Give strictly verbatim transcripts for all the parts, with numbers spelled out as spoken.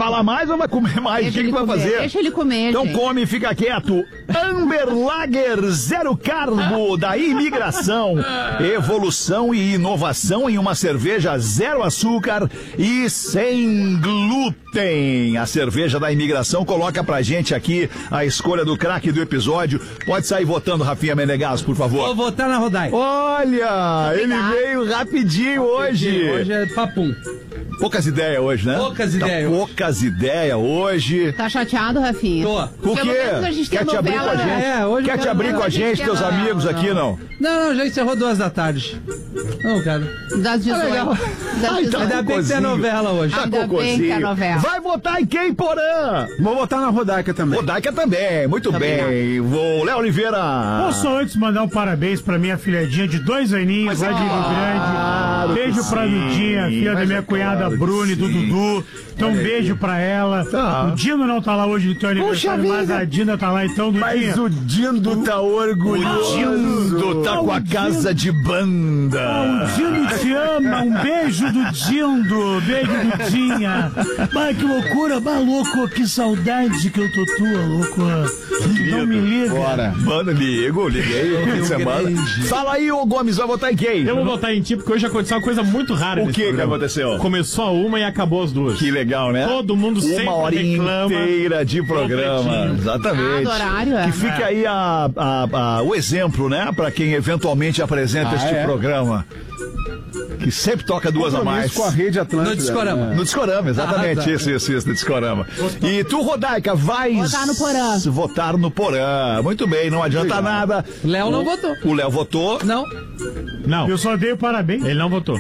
falar mais ou vai comer mais? O que ele vai fazer? Deixa ele comer, Então gente. come e fica quieto. Amber Lager Zero Carbo da Imigração. Evolução e inovação em uma cerveja zero açúcar e sem glúten. A cerveja da Imigração coloca pra gente aqui a escolha do craque do episódio. Pode sair votando, Rafinha Menegas, por favor. Vou votar na Rodai. Olha, ele veio rapidinho hoje. Hoje é papum. Poucas ideias hoje, né? Poucas tá ideias. Poucas ideias hoje. Tá chateado, Rafinha? Tô. Por quê? A gente Quer tem te abrir com a novela, gente? né? É, hoje Quer eu te quero- abrir com a a gente gente, quer teus não, amigos não. aqui, não? Não, não, já encerrou duas da tarde. Não, cara. Das dezoito. legal. Das Ai, dezoito. tá Ainda bem que tem a cocôzinho. novela hoje. Tá Ainda bem cocôzinho. que é novela. Vai votar em quem, Porã? Vou votar na Rodaica também. Rodaica também, muito bem. Vou, Léo Oliveira. Posso só antes mandar um parabéns pra minha filhadinha de dois aninhos, lá de Rio Claro Grande. Beijo que pra sim, Ludinha, filha da mas minha é cunhada claro que Bruna e do sim. Dudu. Então um beijo pra ela. Tá. O Dino não tá lá hoje no teu aniversário, vida. mas a Dina tá lá, então, Dudinha. Mas o Dindo tá orgulhoso. Dindo tá com a casa de banda. Ah, o Dindo te ama, um beijo do Dindo, beijo do Dinha. Mas que loucura, mas louco, que saudade que eu tô tua, louco. Não me liga. Bora. Mano, ligo, liguei no fim de semana. Fala aí, ô Gomes, vai votar em quem? Eu vou votar em ti porque hoje aconteceu uma coisa muito rara O nesse que que programa. aconteceu? Começou uma e acabou as duas. Que legal, né? Todo mundo sempre Uma hora reclama inteira de programa. Pretinho. Exatamente. Ah, do horário, é. Que fique aí a, a- a- o exemplo, né? Pra quem eventualmente apresenta Ah, este é? programa. Que sempre toca duas a mais. Compromisso com a Rede Atlântica. No Discorama. né? No Discorama, exatamente. Ah, tá. Isso, isso, isso, no Discorama. E tu, Rodaica, vais Votar no Porã. votar no Porã. Muito bem, não adianta nada. Léo não votou. O Léo votou. Não. Não, Eu só dei o parabéns. ele não votou.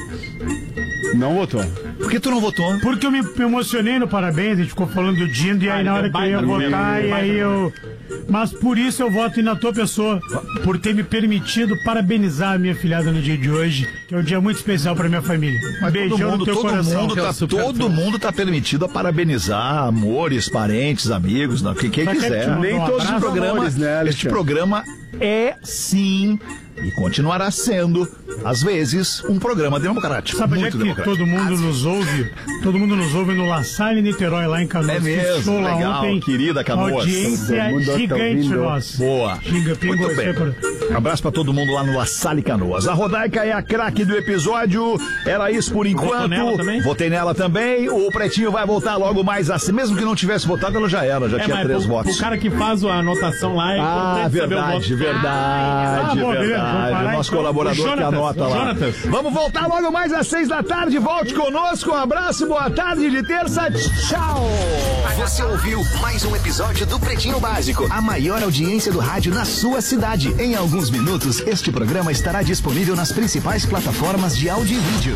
Não votou. Por que tu não votou? Porque eu me me emocionei no parabéns, a gente ficou falando do Dindo, e aí Ah, na hora então que eu ia baita argumento, votar, e baita aí eu... Mas por isso eu voto na tua pessoa, por ter me permitido parabenizar a minha filhada no dia de hoje, que é um dia muito especial pra minha família. Um Mas beijão todo mundo, no teu todo coração. mundo que é o tá, super todo fã. mundo tá permitido a parabenizar amores, parentes, amigos, não, quem, quem Mas quer que quiser. te mande Nem um todos os abraço? programas, Amores, né, Alexandre? este programa é sim e continuará sendo, às vezes, um programa democrático. Sabe onde é muito que democrático. todo mundo nos ouve? Todo mundo nos ouve no La Salle, Niterói, lá em Canoas. É mesmo, Fiz show lá legal, ontem. querida Canoas. Audiência Todo mundo tá gigante ouvindo. nossa. Boa. Xinga, pingou, Muito bem. sempre. Abraço pra todo mundo lá no La Salle Canoas. A Rodaica é a craque do episódio. Era isso por enquanto. nela também? Votei nela também. O Pretinho vai voltar logo mais assim. Mesmo que não tivesse votado, ela já era. Já É, tinha mas três pro, votos. pro cara que faz a anotação lá é Ah, importante saber o verdade, voto. verdade, Ah, bom, beleza, vamos verdade. parar, O nosso então. colaborador O que Jonatas, anota lá. Jonatas. Vamos voltar logo mais às seis da tarde. Volte conosco. Um abraço, boa tarde de terça. Tchau. Você ouviu mais um episódio do Pretinho Básico, a maior audiência do rádio na sua cidade. Em alguns minutos, este programa estará disponível nas principais plataformas de áudio e vídeo.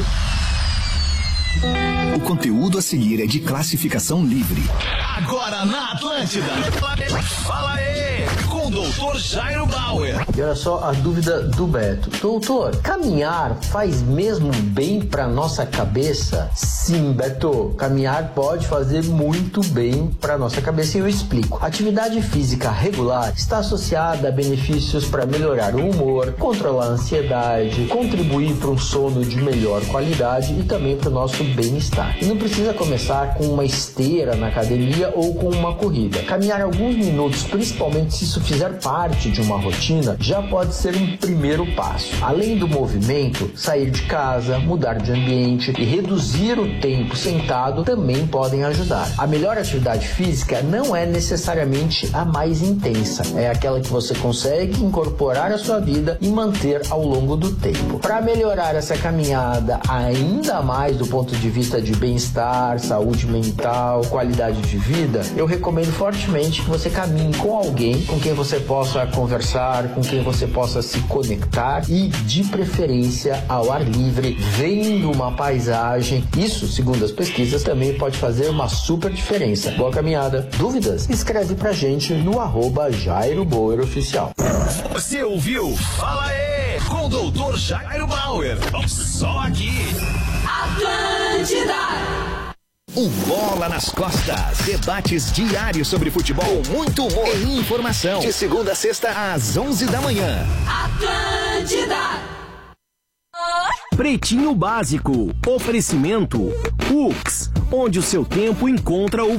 O conteúdo a seguir é de classificação livre. Agora na Atlântida. Fala aí, com o doutor Jairo Bauer. E olha só a dúvida do Beto. Doutor, caminhar faz mesmo bem para nossa cabeça? Sim, Beto. Caminhar pode fazer muito bem para nossa cabeça e eu explico. Atividade física regular está associada a benefícios para melhorar o humor, controlar a ansiedade, contribuir para um sono de melhor qualidade e também para o nosso bem-estar. E não precisa começar com uma esteira na academia ou com uma corrida. Caminhar alguns minutos, principalmente se isso fizer parte de uma rotina, já pode ser um primeiro passo. Além do movimento, sair de casa, mudar de ambiente e reduzir o tempo sentado também podem ajudar. A melhor atividade física não é necessariamente a mais intensa, é aquela que você consegue incorporar à sua vida e manter ao longo do tempo. Para melhorar essa caminhada ainda mais do ponto de vista de bem-estar, saúde mental, qualidade de vida, eu recomendo fortemente que você caminhe com alguém com quem você possa conversar, com quem você possa se conectar e, de preferência, ao ar livre, vendo uma paisagem. Isso, segundo as pesquisas, também pode fazer uma super diferença. Boa caminhada. Dúvidas? Escreve pra gente no arroba Jairo Bauer Oficial. Você ouviu? Fala aí, com o doutor Jairo Bauer. Só aqui. Atlântida! Um Bola nas Costas. Debates diários sobre futebol, muito humor e informação. De segunda a sexta, às onze da manhã. Atlântida! Pretinho Básico. Oferecimento U X, onde o seu tempo encontra o